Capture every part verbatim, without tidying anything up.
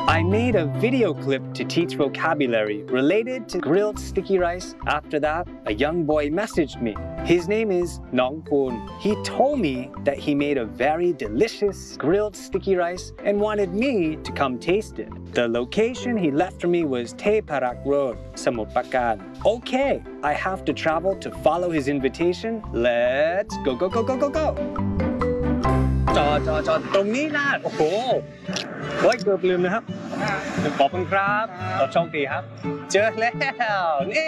I made a video clip to teach vocabulary related to grilled sticky rice. After that, a young boy messaged me. His name is Nong Poon. He told me that he made a very delicious grilled sticky rice and wanted me to come taste it. The location he left for me was Te Parak Road, Samut Prakan. Okay, I have to travel to follow his invitation. Let's go, go, go, go, go, go. จอดจอดจอดตรงนี้นะโอ้โหโอ้ยเกือบลืมนะครับขอบคุณครับขอโชคดีครับเจอแล้วนี่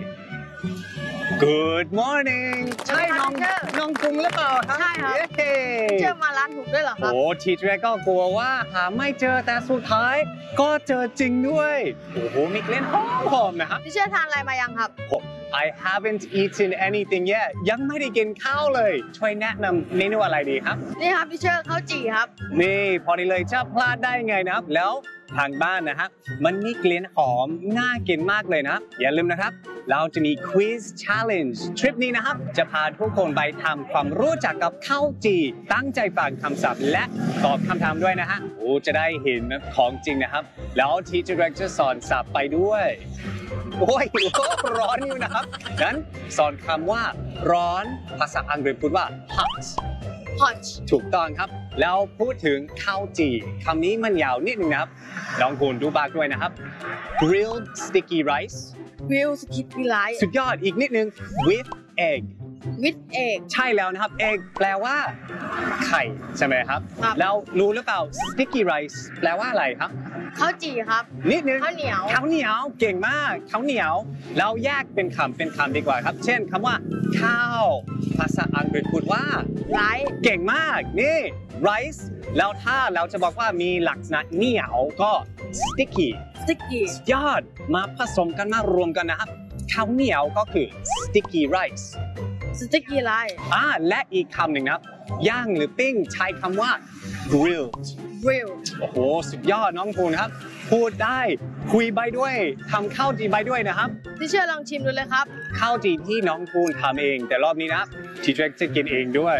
Good morning ใช่น้องน้องกรุงหรือเปล่าครับใช่ครับเจอมาร้านถูกด้วยเหรอครับโอ้ทีแรกก็กลัวว่าหาไม่เจอแต่สุดท้ายก็เจอจริงด้วยโอ้โหมีกลิ่นหอมๆนะครับพี่เชื่อทานอะไรมายังครับ I haven't eaten anything yet ยังไม่ได้กินข้าวเลยช่วยแนะนำเมนูอะไรดีครับนี่ครับพี่เชื่อข้าวจี่ครับนี่พอดีเลยจะพลาดได้ไงนะครับแล้วทางบ้านนะฮะมันมีกลิ่นหอมน่ากินมากเลยนะอย่าลืมนะครับเราจะมี Quiz Challenge ทริปนี้นะครับจะพาทุกคนไปทำความรู้จักกับข้าวจี่ตั้งใจฟังคำศัพท์และตอบคำถามด้วยนะฮะโอ้จะได้เห็นของจริงนะครับแล้วทีเจอร์เรกจะสอนศัพท์ไปด้วยโอ้ยร้อนอยู่นะครับงั้นสอนคำว่าร้อนภาษาอังกฤษพูดว่า hot hot ถูกต้องครับแล้วพูดถึงข้าวจี่คำนี้มันยาวนิดนึงนะครับลองคุณดูบากด้วยนะครับ grilled sticky rice grilled sticky rice สุดยอดอีกนิดนึง with egg with egg ใช่แล้วนะครับ egg แปลว่าไข่ใช่ไหมครับแล้วรู้หรือเปล่า sticky rice แปลว่าอะไรครับข้าวจี่ครับนิดนึงข้าวเหนียวข้าวเหนียวเก่งมากข้าวเหนียวเราแยกเป็นคำเป็นคำดีกว่าครับเช่นคำว่าข้าวภาษาอังกฤษพูดว่า rice เก่งมากนี่ rice แล้วถ้าเราจะบอกว่ามีลักษณะเหนียวก็ sticky sticky ยอดมาผสมกันมารวมกันนะครับข้าวเหนียวก็คือ sticky rice sticky rice อ่าและอีกคำหนึ่งนะครับย่างหรือปิ้งใช้คำว่า grilled grilled โอ้โหสุดยอดน้องภูนครับพูดได้คุยใบด้วยทำข้าวจีใบด้วยนะครับที่เชื่อลองชิมดูเลยครับข้าวจีที่น้องภูนทำเองแต่รอบนี้นะทีเจจะกินเองด้วย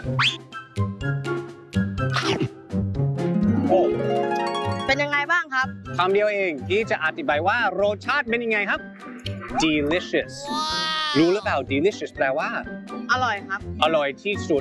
โอ้เป็นยังไงบ้างครับคำเดียวเองที่จะอธิบายว่ารสชาติเป็นยังไงครับ delicious รู้หรือเปล่า delicious แปลว่าอร่อยครับอร่อยที่สุด